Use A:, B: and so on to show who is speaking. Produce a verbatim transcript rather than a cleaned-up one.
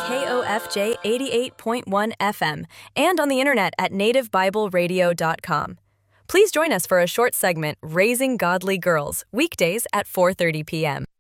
A: K O F J eighty-eight point one F M and on the internet at native bible radio dot com. Please join us for a short segment, Raising Godly Girls, weekdays at four thirty p.m.